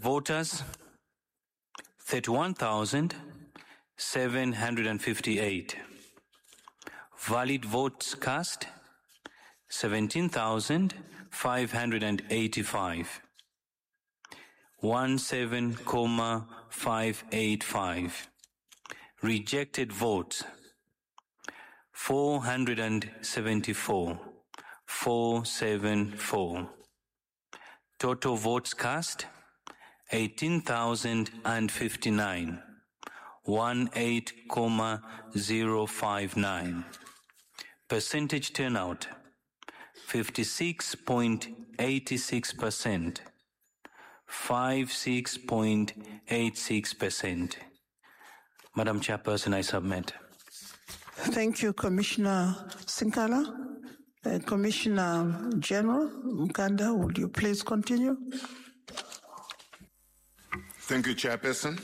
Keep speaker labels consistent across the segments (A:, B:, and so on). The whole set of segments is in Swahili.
A: voters 31,758. Valid votes cast 17,585. 17,585. Rejected votes 474. 474. Total votes cast 18,059. 18,059. Percentage turnout 56.86%. 56.86%. Madam Chairperson, I submit.
B: Thank you, Commissioner Sinkala. Commissioner General Mkanda, would you please continue?
C: Thank you, Chairperson.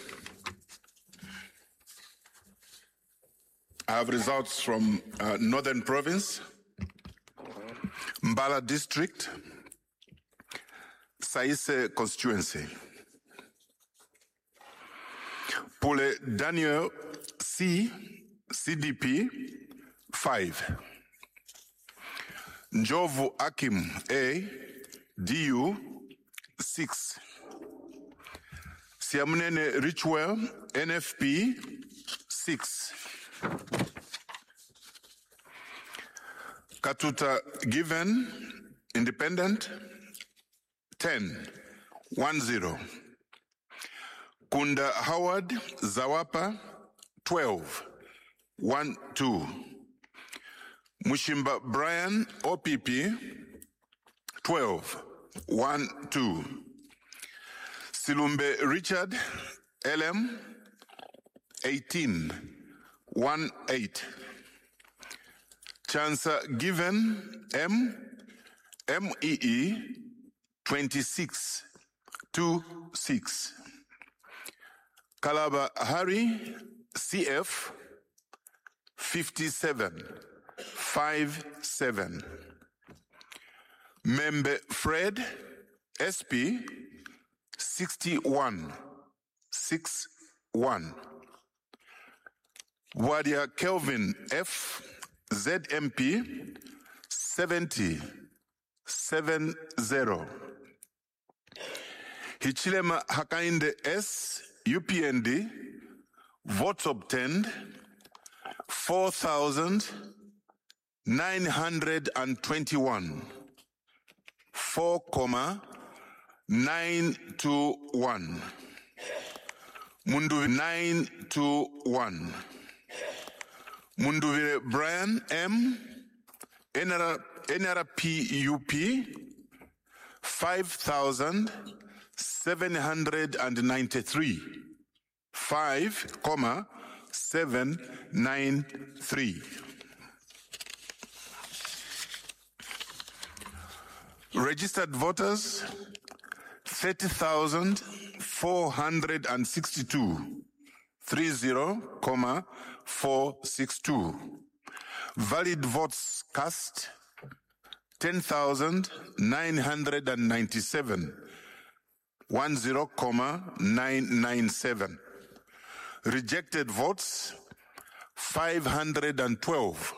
C: I have results from Northern Province, Mbala District, Saise Constituency. Pule Daniel C, CDP, 5. Njovu Akim A, DU, 6. Siamunene Richwell, NFP, 6. Katuta Given, Independent, 10. 1-0. Kunda Howard Zawapa, 12. 1-2. Mushimba Brian OPP, 12. 1-2. Silumbe Richard LM, 18. 1-8. Chansa Given M, MEE, 26. 2-6. Kalaba Hari CF, 57. 5-7. Membe Fred SP, 61. 6-1. Wadia Kelvin F, ZMP, 70. 7-0. Hichilema Hakainde S, UPND, votes obtained 4,921. 4,921. Mundu 921. Munduvire Brian M, NRPUP, 5,793. 5,793. Registered voters 30,462. 30,462. Valid votes cast 10,997. 10,997. Rejected votes 512.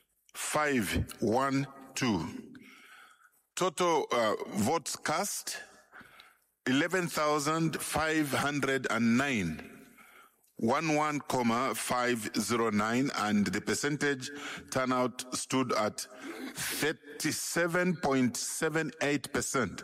C: 512. Total votes cast 11,509. 11,509, and the percentage turnout stood at 37.78%.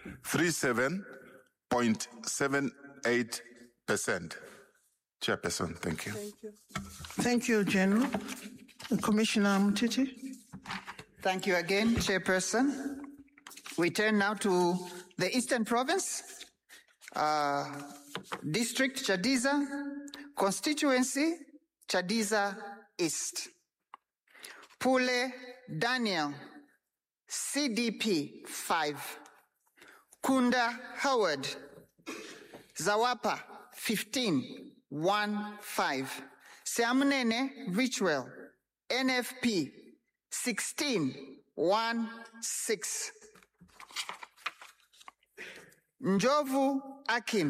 C: 37.78%. Chairperson, thank you.
B: Thank you. Thank you, General. Commissioner Mutiti.
D: Thank you again, Chairperson. We turn now to the Eastern Province, District Chadiza, Constituency Chadiza East. Pule Daniel, CDP 5. Kunda Howard, Zawapa 15. 1-5. Siamunene Richwell, NFP 16. 1-6. Njovu Akim,